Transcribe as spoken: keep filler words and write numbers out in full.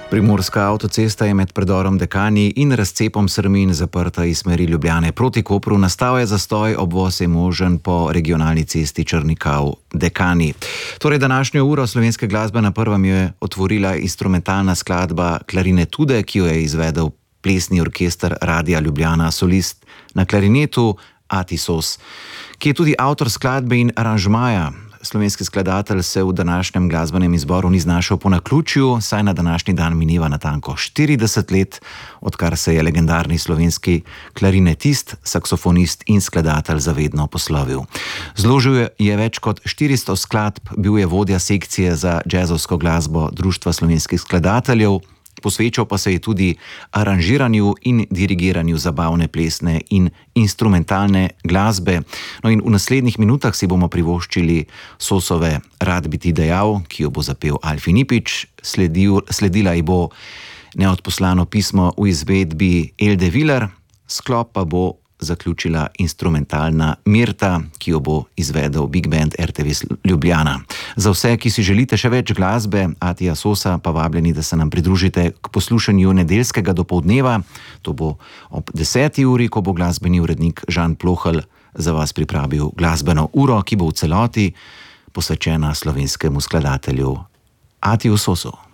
Primorska avtocesta je med predorom Dekani in razcepom Srmin zaprta iz smeri Ljubljane proti Kopru. Nastal je zastoj, obvoz je možen po regionalni cesti Črnikav-Dekani. Torej, današnjo uro slovenske glasbe na prvem je otvorila instrumentalna skladba Klarinetude, ki jo je izvedel plesni orkester Radia Ljubljana, solist na klarinetu Ati Sos, ki je tudi avtor skladbe in aranžmaja. Slovenski skladatelj se v današnjem glasbenem izboru ni znašel po naključju, saj na današnji dan mineva natanko štirideset let, odkar se je legendarni slovenski klarinetist, saksofonist in skladatelj zavedno poslovil. Zložil je več kot štiristo skladb, bil je vodja sekcije za džezovsko glasbo Društva slovenskih skladateljev, posvečal pa se je tudi aranžiranju in dirigiranju zabavne, plesne in instrumentalne glasbe. No in v naslednjih minutah si bomo privoščili Sosove Rad bi ti dejal, ki jo bo zapel Alfi Nipič, sledil, sledila ji bo Neodposlano pismo v izvedbi Elde Viler, sklop pa bo zaključila instrumentalna Mirta, ki jo bo izvedel Big Band R T V Ljubljana. Za vse, ki si želite še več glasbe Atija Sosa, pa vabljeni, da se nam pridružite k poslušanju nedeljskega dopoldneva. To bo ob deseti uri, ko bo glasbeni urednik Žan Plohelj za vas pripravil glasbeno uro, ki bo v celoti posvečena slovenskemu skladatelju Atiju Sosu.